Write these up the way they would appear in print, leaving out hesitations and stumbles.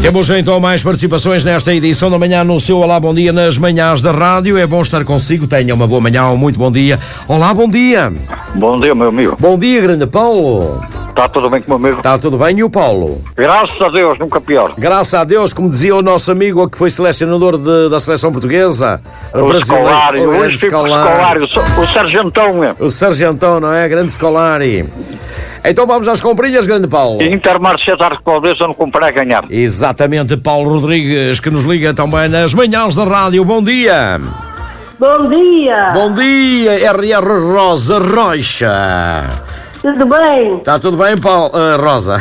Temos então mais participações nesta edição da manhã no seu Olá, bom dia nas manhãs da rádio. É bom estar consigo, tenha uma boa manhã, um muito bom dia. Olá, bom dia. Bom dia, meu amigo. Bom dia, grande Paulo. Está tudo bem com o meu amigo? Está tudo bem, e o Paulo? Graças a Deus, nunca pior. Graças a Deus, como dizia o nosso amigo que foi selecionador da seleção portuguesa. O Scolari, grande Scolari. O Sargentão. O Sargentão, não é? Grande Scolari. Então vamos às comprinhas, grande Paulo. Intermarché de Arcos de Valdez, onde comprar a ganhar. Exatamente, Paulo Rodrigues, que nos liga também nas manhãs da rádio. Bom dia. Bom dia. Bom dia, RR Rosa Rocha. Tudo bem? Está tudo bem, Paulo? Rosa?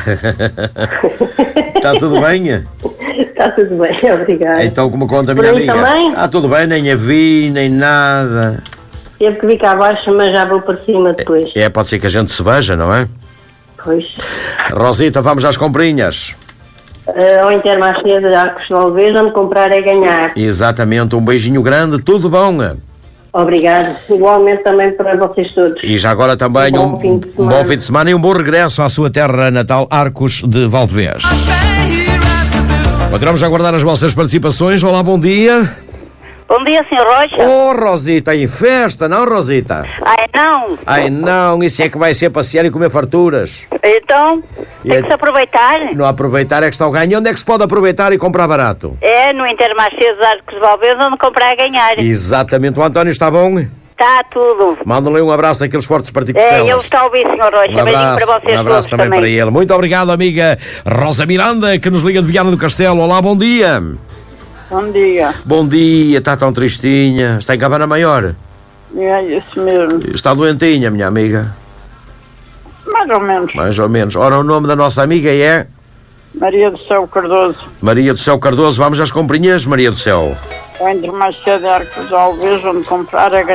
Está tudo bem? Está tudo bem, obrigada. Então, como conta a minha Por aí amiga? também? Está tudo bem, nem a vi, nem nada. Teve que vir cá abaixo, mas já vou para cima depois. Pode ser que a gente se veja, não é? Pois. Rosita, vamos às comprinhas. Ao Intermarché de Arcos de Valdez, onde comprar é ganhar. Exatamente, um beijinho grande, tudo bom? Obrigado. Igualmente também para vocês todos. E já agora também Um bom fim de semana. bom fim de semana e um bom regresso à sua terra natal, Arcos de Valdevez. Continuamos a aguardar as vossas participações. Olá, bom dia. Bom dia, Sr. Rocha. Oh, Rosita, em festa, não, Rosita? Ai, não. Ai, não, isso é que vai ser passear e comer farturas. Então, tem que se aproveitar. Não aproveitar é que está o ganho. Onde é que se pode aproveitar e comprar barato? É no Intermarché de Arcos de Valdez, onde comprar a ganhar. Exatamente. O António está bom? Está tudo. Manda-lhe um abraço daqueles fortes particostelas. Ele está a ouvir, Sr. Rocha. Um Beijinho para vocês um abraço todos também para ele. Muito obrigado, amiga Rosa Miranda, que nos liga de Viana do Castelo. Olá, bom dia. Bom dia. Bom dia, está tão tristinha. Está em Cabana Maior? É isso mesmo. Está doentinha, minha amiga? Mais ou menos. Mais ou menos. Ora, o nome da nossa amiga é? Maria do Céu Cardoso. Maria do Céu Cardoso. Vamos às comprinhas, Maria do Céu. Ao Intermarché de Arcos de Valdez, onde comprar a